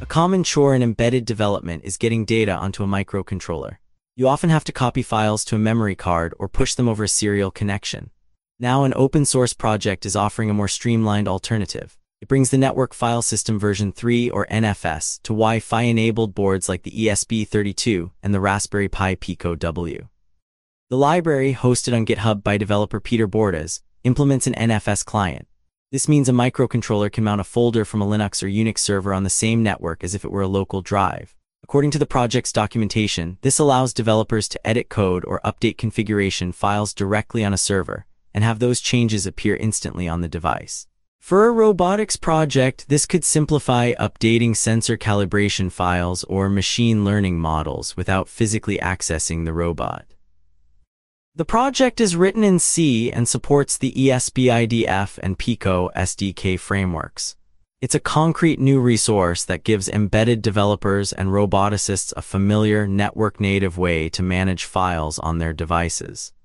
common chore in embedded development is getting data onto a microcontroller. You often have to copy files to a memory card or push them over a serial connection. Now an open-source project is offering a more streamlined alternative. It brings the Network File System version 3 or NFS to Wi-Fi-enabled boards like the ESP32 and the Raspberry Pi Pico W. The library, hosted on GitHub by developer Peter Bordas, implements an NFS client. This means a microcontroller can mount a folder from a Linux or Unix server on the same network as if it were a local drive. According to the project's documentation, this allows developers to edit code or update configuration files directly on a server and have those changes appear instantly on the device. For a robotics project, this could simplify updating sensor calibration files or machine learning models without physically accessing the robot. The project is written in C and supports the ESP-IDF and Pico SDK frameworks. It's a concrete new resource that gives embedded developers and roboticists a familiar network-native way to manage files on their devices.